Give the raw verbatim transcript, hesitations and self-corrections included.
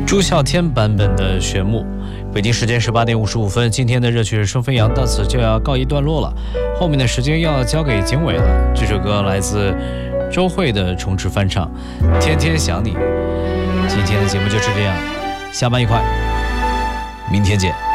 朱孝天版本的玄牧。北京时间十八点五十五分，今天的热曲声飞扬到此就要告一段落了，后面的时间要交给经纬了。这首歌来自周蕙的重制翻唱《天天想你》。今天的节目就是这样，下班愉快，明天见。